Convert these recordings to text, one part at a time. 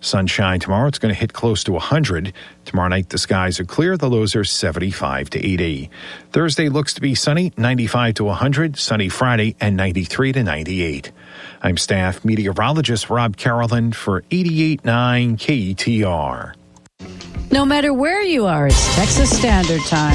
Sunshine tomorrow. It's going to hit close to 100. Tomorrow night, the skies are clear. The lows are 75 to 80. Thursday looks to be sunny, 95 to 100. Sunny Friday, and 93 to 98. I'm staff meteorologist Rob Carolan for 88.9 KTR. No matter where you are, it's Texas Standard Time.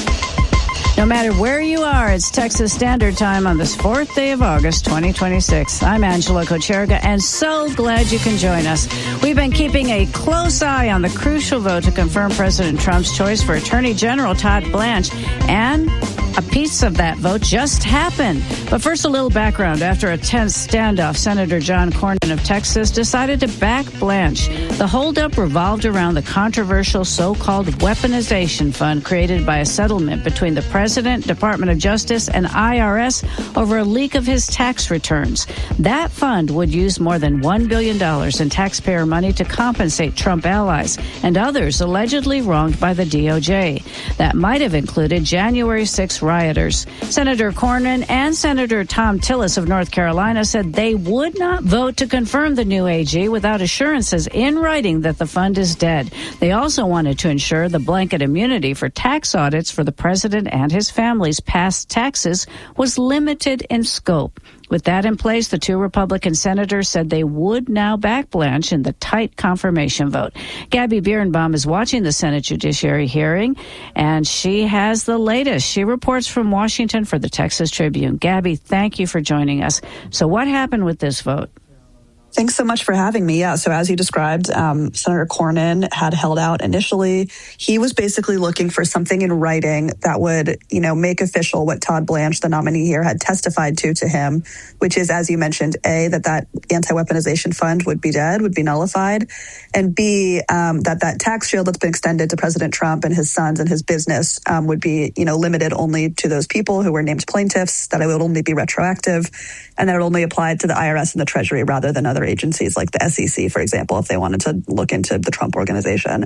No matter where you are, it's Texas Standard Time on this 4th day of August, 2026. I'm Angela Kocherga, and so glad you can join us. We've been keeping a close eye on the crucial vote to confirm President Trump's choice for Attorney General Todd Blanche, and a piece of that vote just happened. But first, a little background. After a tense standoff, Senator John Cornyn of Texas decided to back Blanche. The holdup revolved around the controversial so-called weaponization fund created by a settlement between the President, Department of Justice, and IRS over a leak of his tax returns. That fund would use more than $1 billion in taxpayer money to compensate Trump allies and others allegedly wronged by the DOJ. That might have included January 6 rioters. Senator Cornyn and Senator Thom Tillis of North Carolina said they would not vote to confirm the new AG without assurances in writing that the fund is dead. They also wanted to ensure the blanket immunity for tax audits for the president and his family's past taxes was limited in scope. With that in place, the two Republican senators said they would now back Blanche in the tight confirmation vote. Gabby Birnbaum is watching the Senate Judiciary hearing, and she has the latest. She reports from Washington for the Texas Tribune. Gabby, thank you for joining us. So what happened with this vote? Thanks so much for having me. Yeah, so as you described, Senator Cornyn had held out initially. He was basically looking for something in writing that would, make official what Todd Blanche, the nominee here, had testified to him, which is, as you mentioned, A, that anti-weaponization fund would be dead, would be nullified, and B, that tax shield that's been extended to President Trump and his sons and his business would be, limited only to those people who were named plaintiffs, that it would only be retroactive, and that it only applied to the IRS and the Treasury rather than other agencies like the SEC, for example, if they wanted to look into the Trump organization.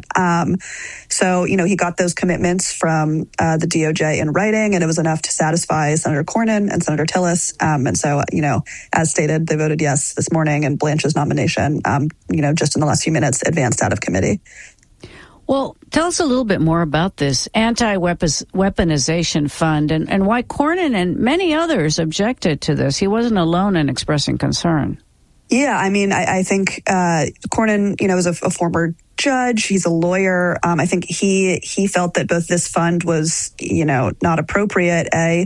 So, he got those commitments from the DOJ in writing, and it was enough to satisfy Senator Cornyn and Senator Tillis. And so, as stated, they voted yes this morning, and Blanche's nomination, just in the last few minutes, advanced out of committee. Well, tell us a little bit more about this anti-weaponization fund and why Cornyn and many others objected to this. He wasn't alone in expressing concern. Yeah, I think Cornyn, is a former judge. He's a lawyer. I think he felt that both this fund was, not appropriate,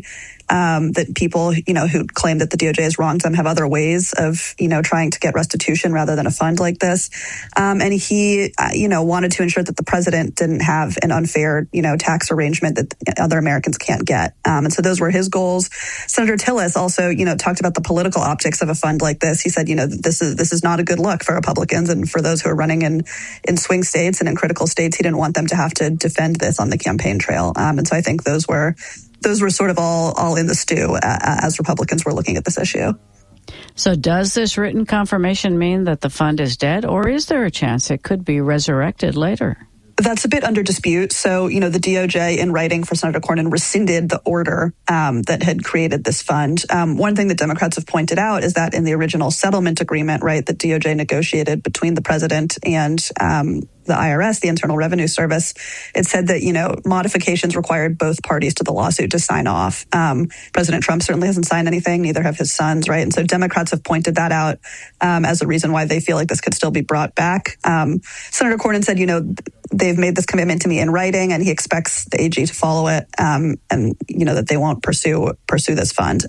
that people, who claim that the DOJ has wronged them have other ways of, trying to get restitution rather than a fund like this. And he, wanted to ensure that the president didn't have an unfair, tax arrangement that other Americans can't get. And so those were his goals. Senator Tillis also, talked about the political optics of a fund like this. He said, this is not a good look for Republicans and for those who are running in swing states and in critical states. He didn't want them to have to defend this on the campaign trail. And so I think those were sort of all in the stew as Republicans were looking at this issue. So does this written confirmation mean that the fund is dead, or is there a chance it could be resurrected later? That's a bit under dispute. So, the DOJ in writing for Senator Cornyn rescinded the order that had created this fund. One thing that Democrats have pointed out is that in the original settlement agreement, right, that DOJ negotiated between the president and the IRS, the Internal Revenue Service, it said that, modifications required both parties to the lawsuit to sign off. President Trump certainly hasn't signed anything, neither have his sons, right? And so Democrats have pointed that out as a reason why they feel like this could still be brought back. Senator Cornyn said, they've made this commitment to me in writing, and he expects the AG to follow it, and, that they won't pursue this fund.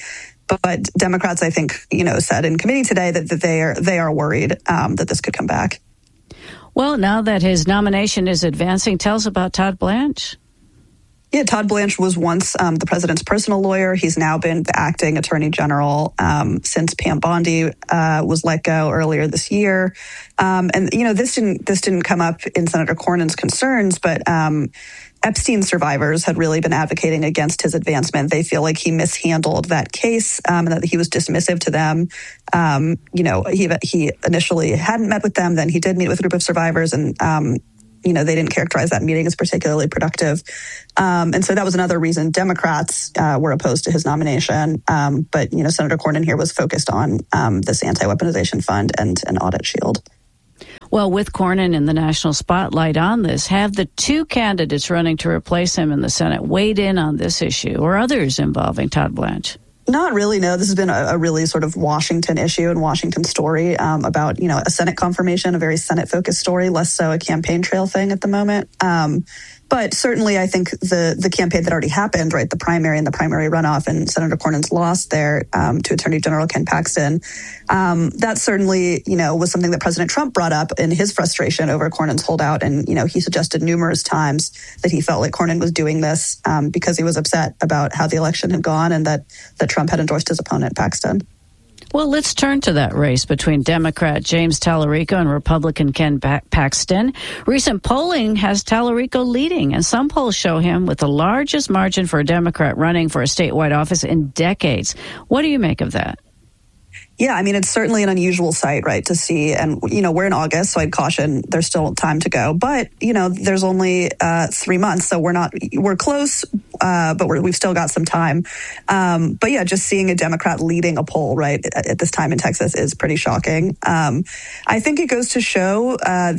But Democrats, I think, said in committee today that they are worried that this could come back. Well, now that his nomination is advancing, tell us about Todd Blanche. Yeah, Todd Blanche was once the president's personal lawyer. He's now been the acting attorney general since Pam Bondi was let go earlier this year. And this didn't come up in Senator Cornyn's concerns, but Epstein survivors had really been advocating against his advancement. They feel like he mishandled that case and that he was dismissive to them. He initially hadn't met with them. Then he did meet with a group of survivors, and they didn't characterize that meeting as particularly productive. And so that was another reason Democrats were opposed to his nomination. But Senator Cornyn here was focused on this anti-weaponization fund and an audit shield. Well, with Cornyn in the national spotlight on this, have the two candidates running to replace him in the Senate weighed in on this issue or others involving Todd Blanche? Not really, no. This has been a really sort of Washington issue and Washington story about, a Senate confirmation, a very Senate-focused story, less so a campaign trail thing at the moment. But certainly I think the campaign that already happened, right, the primary and the primary runoff and Senator Cornyn's loss there to Attorney General Ken Paxton, that certainly, was something that President Trump brought up in his frustration over Cornyn's holdout. And, he suggested numerous times that he felt like Cornyn was doing this because he was upset about how the election had gone and that Trump had endorsed his opponent, Paxton. Well, let's turn to that race between Democrat James Tallarico and Republican Ken Paxton. Recent polling has Tallarico leading, and some polls show him with the largest margin for a Democrat running for a statewide office in decades. What do you make of that? Yeah, I mean, it's certainly an unusual sight, right, to see. And, we're in August, so I'd caution there's still time to go. But, there's only 3 months, so we're close, but we've still got some time. But yeah, just seeing a Democrat leading a poll, right, at this time in Texas is pretty shocking. I think it goes to show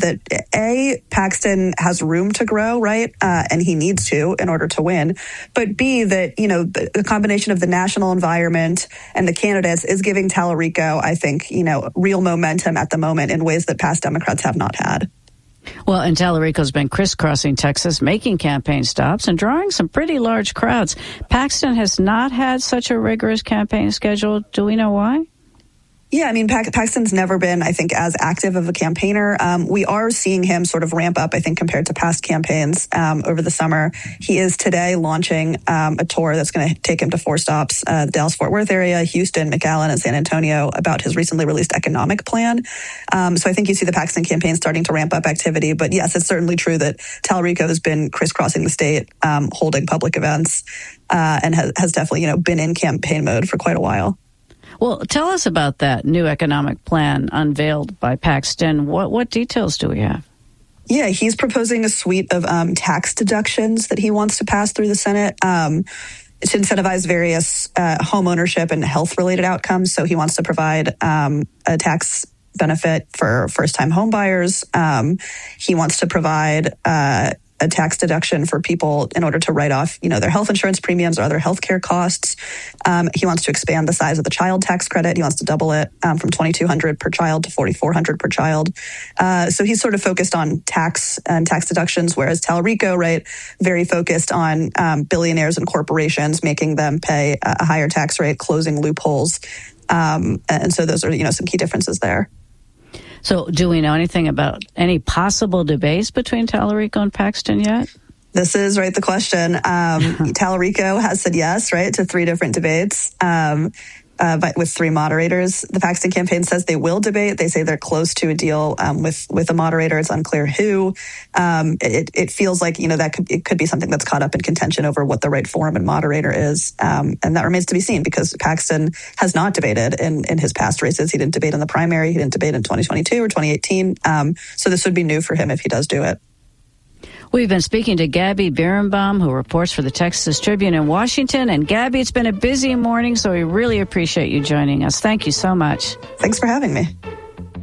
that Paxton has room to grow, right, and he needs to in order to win. But B, that, the combination of the national environment and the candidates is giving Tallarico, I think, real momentum at the moment in ways that past Democrats have not had. Well, and Tallarico's been crisscrossing Texas, making campaign stops and drawing some pretty large crowds. Paxton has not had such a rigorous campaign schedule. Do we know why? Yeah, I mean, Paxton's never been, I think, as active of a campaigner. We are seeing him sort of ramp up, I think, compared to past campaigns over the summer. He is today launching a tour that's going to take him to 4 stops, the Dallas-Fort Worth area, Houston, McAllen, and San Antonio, about his recently released economic plan. So I think you see the Paxton campaign starting to ramp up activity. But yes, it's certainly true that Tallarico has been crisscrossing the state, holding public events, and has definitely, been in campaign mode for quite a while. Well, tell us about that new economic plan unveiled by Paxton. What details do we have? Yeah, he's proposing a suite of tax deductions that he wants to pass through the Senate to incentivize various home ownership and health-related outcomes. So he wants to provide a tax benefit for first-time home buyers. He wants to provide a tax deduction for people in order to write off, their health insurance premiums or other healthcare costs. He wants to expand the size of the child tax credit. He wants to double it from $2,200 per child to $4,400 per child. So he's sort of focused on tax and tax deductions, whereas Tallarico, right, very focused on billionaires and corporations, making them pay a higher tax rate, closing loopholes. And so those are, some key differences there. So do we know anything about any possible debates between Tallarico and Paxton yet? This is, right, the question. Tallarico has said yes, right, to 3 different debates, but with 3 moderators. The Paxton campaign says they will debate. They say they're close to a deal with a moderator. It's unclear who. It feels like, it could be something that's caught up in contention over what the right forum and moderator is. And that remains to be seen because Paxton has not debated in his past races. He didn't debate in the primary. He didn't debate in 2022 or 2018. So this would be new for him if he does do it. We've been speaking to Gabby Birnbaum, who reports for the Texas Tribune in Washington. And Gabby, it's been a busy morning, so we really appreciate you joining us. Thank you so much. Thanks for having me.